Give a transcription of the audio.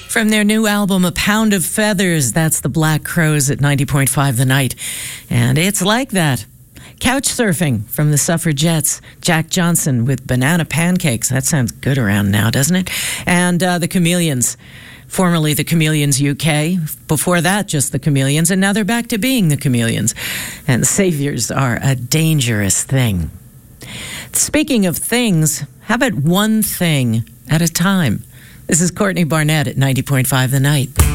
From their new album, A Pound of Feathers, that's the Black Crowes at 90.5 The Night. And it's like that. Couch Surfing from the Suffragettes. Jack Johnson with Banana Pancakes. That sounds good around now, doesn't it? And the Chameleons. Formerly the Chameleons UK. Before that, just the Chameleons. And now they're back to being the Chameleons. And saviors are a dangerous thing. Speaking of things, how about one thing at a time? This is Courtney Barnett at 90.5 The Night.